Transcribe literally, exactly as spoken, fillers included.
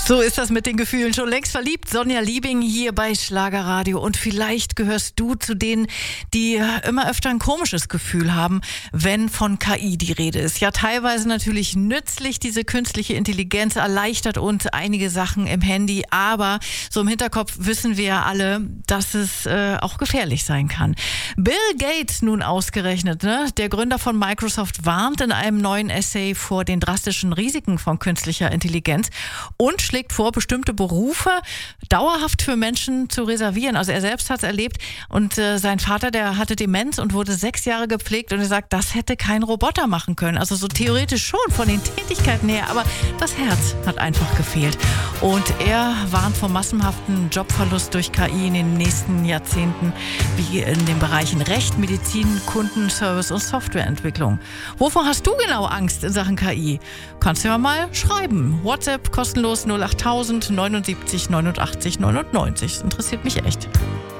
So ist das mit den Gefühlen. Schon längst verliebt. Sonja Liebing hier bei Schlagerradio. Und vielleicht gehörst du zu denen, die immer öfter ein komisches Gefühl haben, wenn von K I die Rede ist. Ja, teilweise natürlich nützlich. Diese künstliche Intelligenz erleichtert uns einige Sachen im Handy. Aber so im Hinterkopf wissen wir ja alle, dass es äh, auch gefährlich sein kann. Bill Gates nun ausgerechnet, ne? Der Gründer von Microsoft, warnt in einem neuen Essay vor den drastischen Risiken von künstlicher Intelligenz und schlägt vor, bestimmte Berufe dauerhaft für Menschen zu reservieren. Also er selbst hat es erlebt und äh, sein Vater, der hatte Demenz und wurde sechs Jahre gepflegt und er sagt, das hätte kein Roboter machen können. Also so theoretisch schon von den Tätigkeiten her, aber das Herz hat einfach gefehlt. Und er warnt vor massenhaften Jobverlust durch K I in den nächsten Jahrzehnten, wie in den Bereichen Recht, Medizin, Kundenservice und Softwareentwicklung. Wovor hast du genau Angst in Sachen K I? Kannst du ja mal schreiben. WhatsApp kostenlos null achttausend neunundsiebzig neunundachtzig neunundneunzig. Das interessiert mich echt.